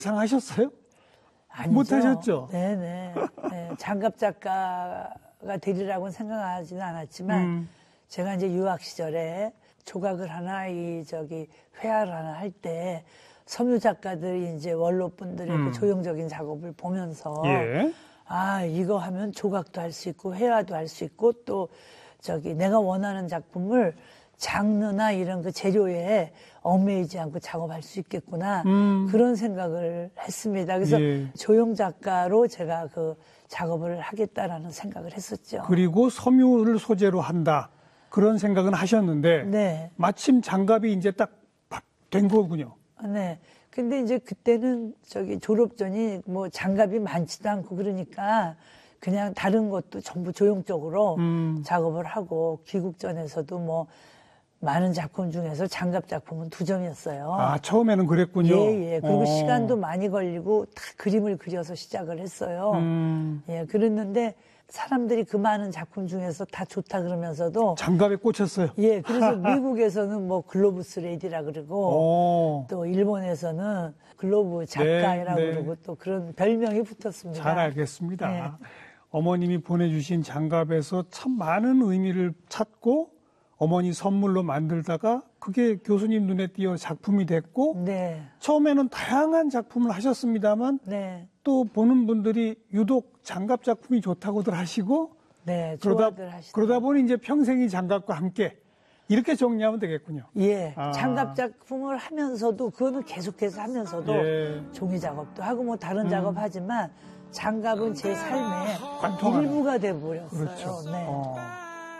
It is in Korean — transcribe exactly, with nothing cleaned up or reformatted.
상하셨어요? 아니죠. 못하셨죠? 네네. 네, 장갑 작가가 되리라고는 생각하지는 않았지만 음. 제가 이제 유학 시절에 조각을 하나 이 저기 회화를 하나 할 때 섬유 작가들이 이제 원로분들의 음. 그 조형적인 작업을 보면서 예. 아 이거 하면 조각도 할 수 있고 회화도 할 수 있고 또 저기 내가 원하는 작품을 장르나 이런 그 재료에 얽매이지 않고 작업할 수 있겠구나 음. 그런 생각을 했습니다. 그래서 예. 조형 작가로 제가 그 작업을 하겠다라는 생각을 했었죠. 그리고 섬유를 소재로 한다 그런 생각은 하셨는데 네. 마침 장갑이 이제 딱 된 거군요. 네. 근데 이제 그때는 저기 졸업 전이 뭐 장갑이 많지도 않고 그러니까 그냥 다른 것도 전부 조형적으로 음. 작업을 하고 귀국전에서도 뭐 많은 작품 중에서 장갑 작품은 두 점이었어요. 아, 처음에는 그랬군요. 예, 예. 그리고 어. 시간도 많이 걸리고 다 그림을 그려서 시작을 했어요. 음. 예, 그랬는데 사람들이 그 많은 작품 중에서 다 좋다 그러면서도 장갑에 꽂혔어요. 예, 그래서 미국에서는 뭐 글로브스 레디라 그러고 오. 또 일본에서는 글로브 작가라고 네, 네. 그러고 또 그런 별명이 붙었습니다. 잘 알겠습니다. 네. 어머님이 보내주신 장갑에서 참 많은 의미를 찾고 어머니 선물로 만들다가 그게 교수님 눈에 띄어 작품이 됐고 네. 처음에는 다양한 작품을 하셨습니다만 네. 또 보는 분들이 유독 장갑 작품이 좋다고들 하시고 네, 그러다, 좋아들 하시더라고요. 그러다 보니 이제 평생이 장갑과 함께 이렇게 정리하면 되겠군요. 예, 아. 장갑 작품을 하면서도 그거는 계속해서 하면서도 예. 종이 작업도 하고 뭐 다른 음. 작업하지만 장갑은 제 삶의 관통하는. 일부가 돼버렸어요. 그렇죠. 네. 어.